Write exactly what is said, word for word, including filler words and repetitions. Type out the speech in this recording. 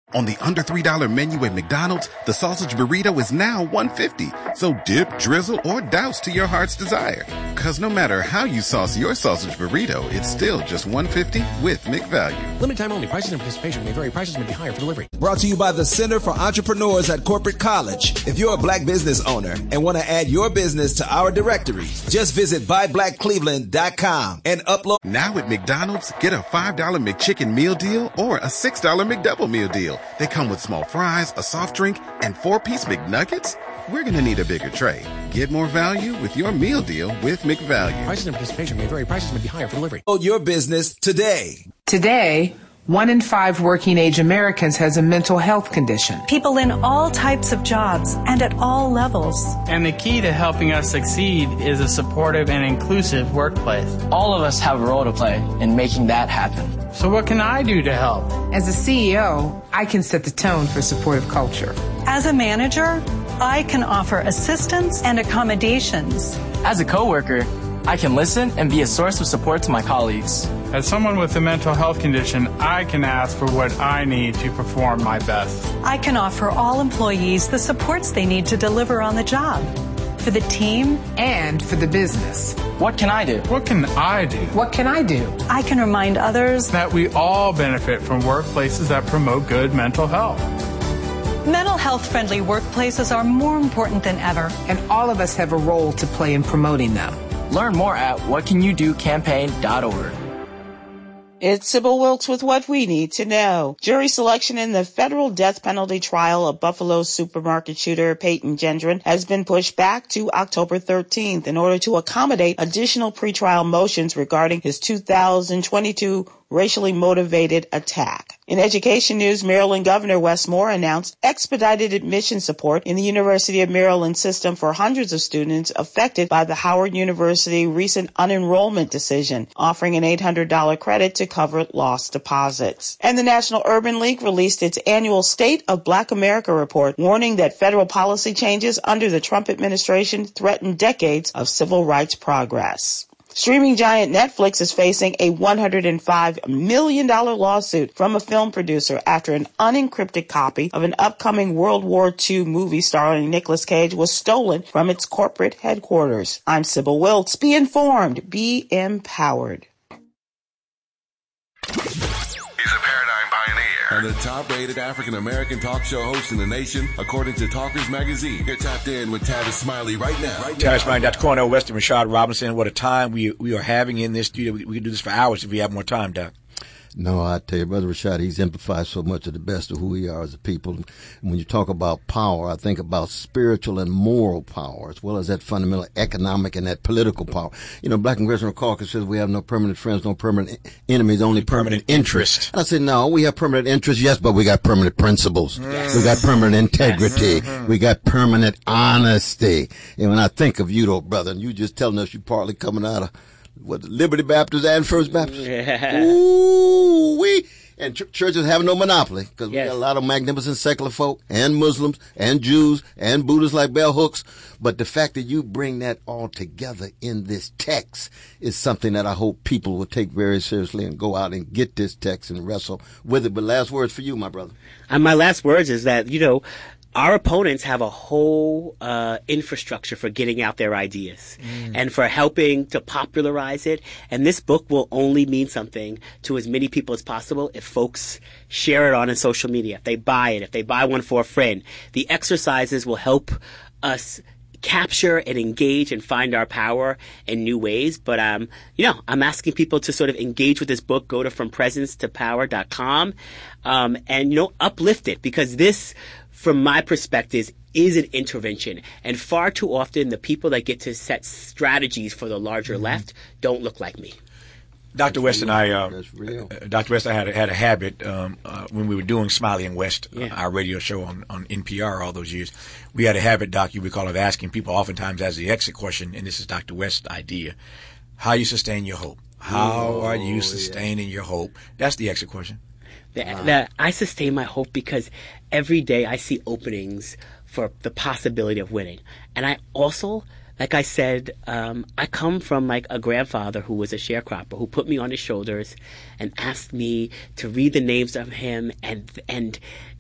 On the under three dollar menu at McDonald's, the sausage burrito is now one fifty. So dip, drizzle, or douse to your heart's desire. Cause no matter how you sauce your sausage burrito, it's still just one fifty with McValue. Limited time only. Prices and participation may vary. Prices may be higher for delivery. Brought to you by the Center for Entrepreneurs at Corporate College. If you're a black business owner and want to add your business to our directory, just visit buy black cleveland dot com and upload. Now at McDonald's, get a five dollar McChicken meal deal or a six dollar McDouble meal deal. They come with small fries, a soft drink, and four-piece McNuggets? We're going to need a bigger tray. Get more value with your meal deal with McValue. Prices and participation may vary. Prices may be higher for delivery. Your business today. Today, one in five working-age Americans has a mental health condition. People in all types of jobs and at all levels. And the key to helping us succeed is a supportive and inclusive workplace. All of us have a role to play in making that happen. So what can I do to help? As a C E O, I can set the tone for supportive culture. As a manager, I can offer assistance and accommodations. As a coworker, I can listen and be a source of support to my colleagues. As someone with a mental health condition, I can ask for what I need to perform my best. I can offer all employees the supports they need to deliver on the job. For the team and for the business. What can I do? What can I do? What can I do? I can remind others that we all benefit from workplaces that promote good mental health. Mental health-friendly workplaces are more important than ever. And all of us have a role to play in promoting them. Learn more at what can you do campaign dot org. It's Sybil Wilkes with what we need to know. Jury selection in the federal death penalty trial of Buffalo supermarket shooter Peyton Gendron has been pushed back to October thirteenth in order to accommodate additional pretrial motions regarding his two thousand twenty-two racially motivated attack. In education news, Maryland Governor Wes Moore announced expedited admission support in the University of Maryland system for hundreds of students affected by the Howard University recent unenrollment decision, offering an eight hundred dollars credit to cover lost deposits. And the National Urban League released its annual State of Black America report, warning that federal policy changes under the Trump administration threaten decades of civil rights progress. Streaming giant Netflix is facing a one hundred five million dollars lawsuit from a film producer after an unencrypted copy of an upcoming World War Two movie starring Nicolas Cage was stolen from its corporate headquarters. I'm Sybil Wilkes. Be informed. Be empowered. He's a paradigm pioneer and the top-rated African-American talk show host in the nation, according to Talkers Magazine. You're tapped in with Tavis Smiley right now. Right Tavis Smiley, Doctor Cornell West, and Rashad Robinson. What a time we we are having in this studio. We, we can do this for hours if we have more time, Doc. No, I tell you, Brother Rashad, he's emphasized so much of the best of who we are as a people. And when you talk about power, I think about spiritual and moral power, as well as that fundamental economic and that political power. You know, Black Congressional Caucus says we have no permanent friends, no permanent enemies, only permanent, permanent interests. I said, no, we have permanent interests, yes, but we got permanent principles. Yes. We got permanent integrity. Yes. We got permanent honesty. And when I think of you, though, brother, and you just telling us you partly coming out of what, Liberty Baptist and First Baptist? Yeah. Ooh, we and ch- churches have no monopoly because yes. we got a lot of magnificent secular folk and Muslims and Jews and Buddhists like bell hooks. But the fact that you bring that all together in this text is something that I hope people will take very seriously and go out and get this text and wrestle with it. But last words for you, my brother. And my last words is that, you know, our opponents have a whole uh, infrastructure for getting out their ideas mm. and for helping to popularize it. And this book will only mean something to as many people as possible if folks share it on in social media, if they buy it, if they buy one for a friend. The exercises will help us capture and engage and find our power in new ways. But, um, you know, I'm asking people to sort of engage with this book. Go to from presence to power dot com um, and, you know, uplift it, because this, from my perspective, is an intervention. And far too often, the people that get to set strategies for the larger mm-hmm. left don't look like me. Doctor West and I, uh, Doctor West, I had a, had a habit um, uh, when we were doing Smiley and West, yeah. uh, our radio show on, on N P R all those years. We had a habit, Doc, you recall, of asking people oftentimes as the exit question, and this is Doctor West's idea: how you sustain your hope? How oh, are you sustaining yeah. your hope? That's the exit question. The, the, I sustain my hope because every day I see openings for the possibility of winning, and I also. Like I said, um, I come from like a grandfather who was a sharecropper who put me on his shoulders and asked me to read the names of him and and